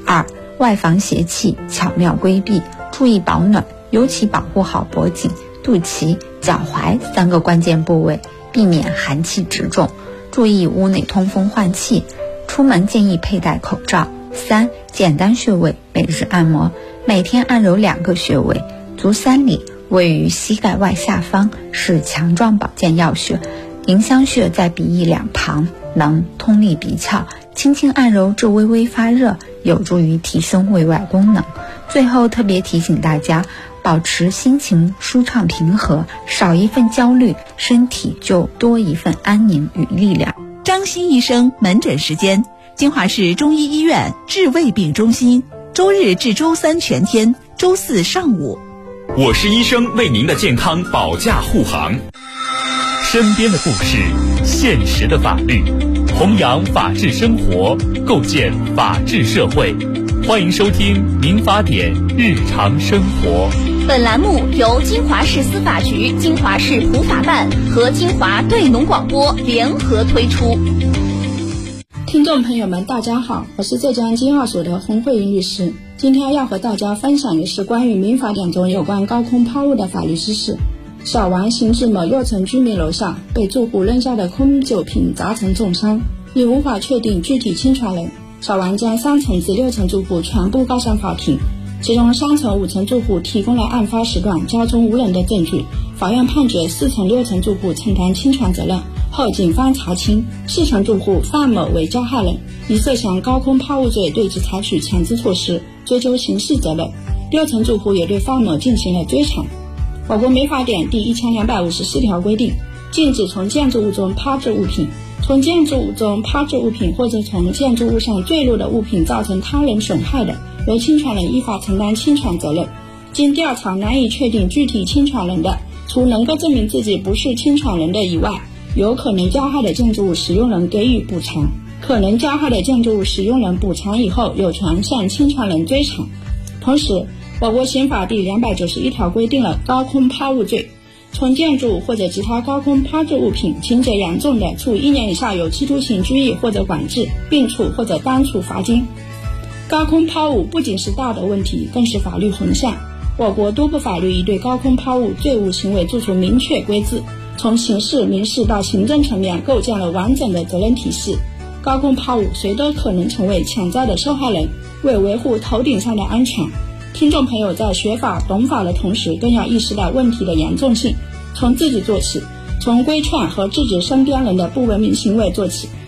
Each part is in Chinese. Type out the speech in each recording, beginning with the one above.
2、外防邪气，巧妙规避，注意保暖，尤其保护好脖颈、肚脐、脚踝3个关键部位，避免寒气直中，注意屋内通风换气，出门建议佩戴口罩。3、简单穴位每日按摩，每天按揉2个穴位，足三里位于膝盖外下方，是强壮保健要穴。迎香穴在鼻翼两旁，能通利鼻窍，轻轻按揉至微微发热，有助于提升胃外功能。最后特别提醒大家，保持心情舒畅平和，少一份焦虑，身体就多一份安宁与力量。 张希医生门诊时间：金华市中医医院治胃病中心，周日至周三全天，周四上午。 我是医生，为您的健康保驾护航。身边的故事，现实的法律，弘扬法治生活，构建法治社会。欢迎收听《民法典日常生活》。 本栏目由金华市司法局、金华市普法办和金华对农广播联合推出。 听众朋友们，大家好，我是浙江经二所的洪慧云律师。今天要和大家分享的是关于民法典中有关高空抛物的法律知识。小王行至某6层居民楼下，被住户扔下的空酒瓶砸成重伤，因无法确定具体侵权人，小王将3层至6层住户全部告上法庭。其中3层、5层住户提供了案发时段交通无人的证据，法院判决4层、6层住户承担侵权责任。后警方查清4层住户范某为加害人，以涉嫌高空抛物罪对其采取强制措施，追究刑事责任。6层住户也对范某进行了追偿。我国民法典第1254条规定，禁止从建筑物中抛掷物品。从建筑物中抛掷物品或者从建筑物上坠落的物品造成他人损害的，由侵权人依法承担侵权责任。经调查难以确定具体侵权人的，除能够证明自己不是侵权人的以外，由可能加害的建筑物使用人给予补偿。可能加害的建筑物使用人补偿以后，有权向侵权人追偿。同时，我国刑法第291条规定了高空抛物罪，从建筑或者其他高空抛掷物品，情节严重的，处1年以下有期徒刑、拘役或者管制，并处或者单处罚金。高空抛物不仅是道德问题，更是法律横向。我国多部法律已对高空抛物罪务行为作出明确规制，从刑事、民事到行政层面构建了完整的责任体系。高空抛物谁都可能成为潜在的受害人，为维护头顶上的安全，听众朋友在学法懂法的同时，更要意识到问题的严重性，从自己做起，从规劝和制止身边人的不文明行为做起。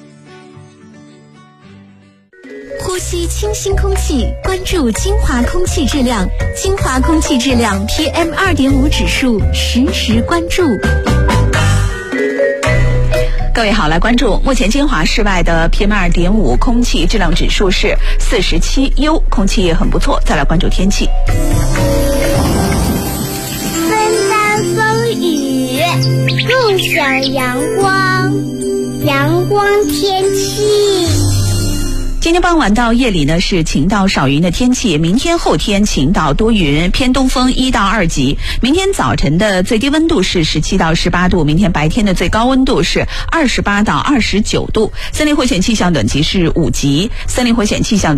呼吸清新空气，关注金华空气质量。金华空气质量 PM2.5 指数实时关注。 各位好，来关注目前金华市外的 PM2.5 空气质量指数是47优，空气也很不错。再来关注天气。 分担风雨，共享阳光，阳光天气。 今天傍晚到夜里呢是晴到少云的天气，明天后天晴到多云，偏东风1到2级。明天早晨的最低温度是17到18度，明天白天的最高温度是28到29度。森林危险气象等级是5级，森林危险气象